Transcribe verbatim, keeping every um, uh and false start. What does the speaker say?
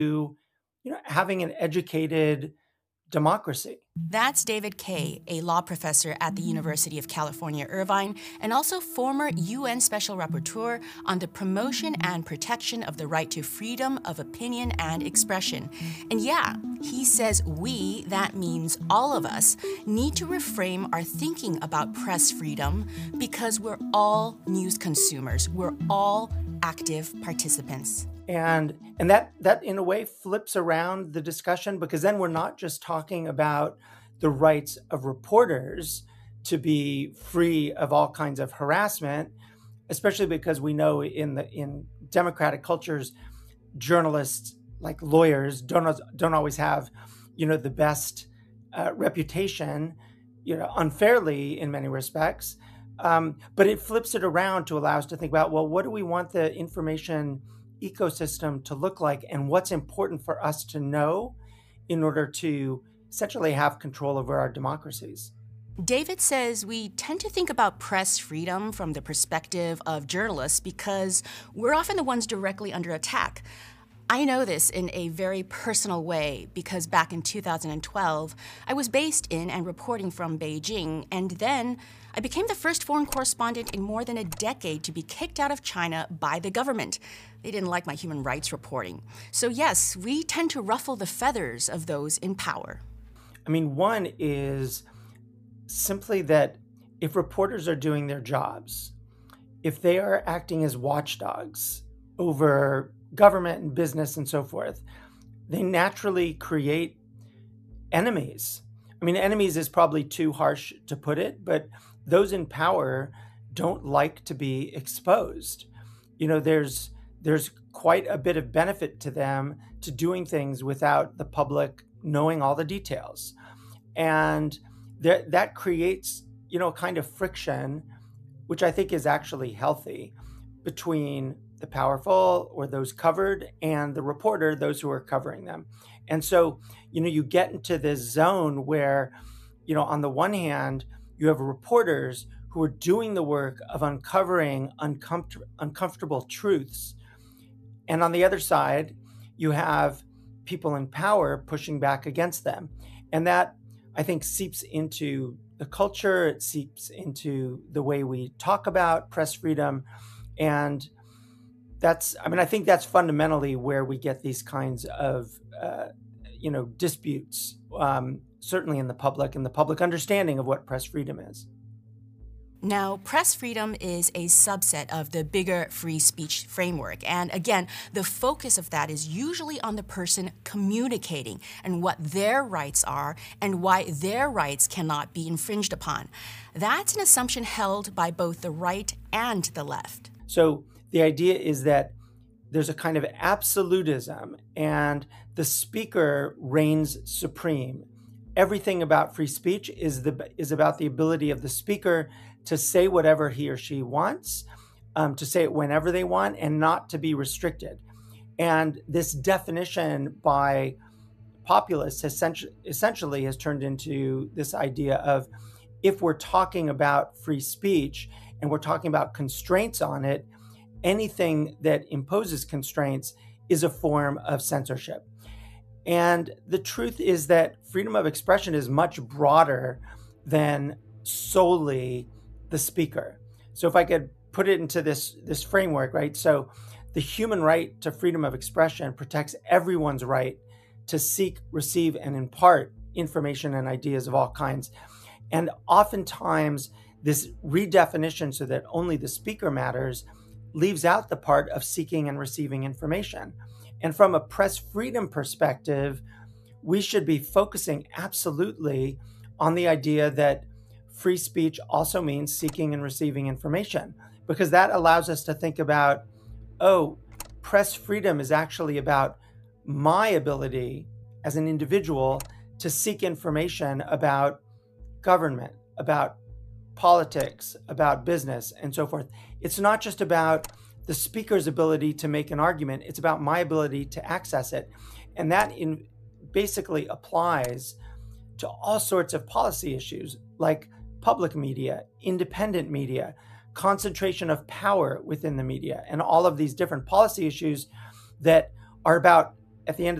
you know, having an educated democracy. That's David Kaye, a law professor at the University of California, Irvine, and also former U N Special Rapporteur on the promotion and protection of the right to freedom of opinion and expression. And yeah, he says we, that means all of us, need to reframe our thinking about press freedom because we're all news consumers. We're all active participants. And and that that in a way flips around the discussion, because then we're not just talking about the rights of reporters to be free of all kinds of harassment, especially because we know in the in democratic cultures, journalists, like lawyers, don't don't always have, you know, the best uh, reputation, you know, unfairly in many respects. Um, but it flips it around to allow us to think about, well, what do we want the information ecosystem to look like, and what's important for us to know in order to essentially have control over our democracies. David says we tend to think about press freedom from the perspective of journalists because we're often the ones directly under attack. I know this in a very personal way because back in two thousand twelve, I was based in and reporting from Beijing, and then I became the first foreign correspondent in more than a decade to be kicked out of China by the government. They didn't like my human rights reporting. So yes, we tend to ruffle the feathers of those in power. I mean, one is simply that if reporters are doing their jobs, if they are acting as watchdogs over government and business and so forth, they naturally create enemies. I mean, enemies is probably too harsh to put it, but those in power don't like to be exposed. You know, there's there's quite a bit of benefit to them to doing things without the public knowing all the details. And that that creates, you know, a kind of friction, which I think is actually healthy, between the powerful or those covered and the reporter, those who are covering them. And so, you know, you get into this zone where, you know, on the one hand, you have reporters who are doing the work of uncovering uncomfort- uncomfortable truths. And on the other side, you have people in power pushing back against them. And that, I think, seeps into the culture. It seeps into the way we talk about press freedom. And that's, I mean, I think that's fundamentally where we get these kinds of, uh, you know, disputes, um, certainly in the public and the public understanding of what press freedom is. Now, press freedom is a subset of the bigger free speech framework. And again, the focus of that is usually on the person communicating and what their rights are and why their rights cannot be infringed upon. That's an assumption held by both the right and the left. So the idea is that there's a kind of absolutism and the speaker reigns supreme. Everything about free speech is the is about the ability of the speaker to say whatever he or she wants, um, to say it whenever they want, and not to be restricted. And this definition by populists essentially, essentially has turned into this idea of, if we're talking about free speech and we're talking about constraints on it, anything that imposes constraints is a form of censorship. And the truth is that freedom of expression is much broader than solely the speaker. So if I could put it into this, this framework, right? So the human right to freedom of expression protects everyone's right to seek, receive, and impart information and ideas of all kinds. And oftentimes this redefinition so that only the speaker matters leaves out the part of seeking and receiving information. And from a press freedom perspective, we should be focusing absolutely on the idea that free speech also means seeking and receiving information, because that allows us to think about, oh, press freedom is actually about my ability as an individual to seek information about government, about politics, about business, and so forth. It's not just about the speaker's ability to make an argument, it's about my ability to access it. And that in basically applies to all sorts of policy issues like public media, independent media, concentration of power within the media, and all of these different policy issues that are about at the end